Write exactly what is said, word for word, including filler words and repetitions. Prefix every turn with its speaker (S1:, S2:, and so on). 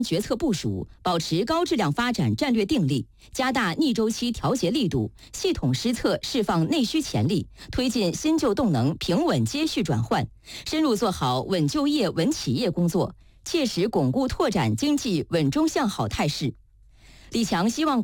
S1: 决策部署，保持高质量发展战略定力，加大逆周期调节力度，系统施策释放内需潜力，推进新旧动能平稳接续转换，深入做好稳就业、稳企业工作，切实巩固拓展经济稳中向好态势。李强希望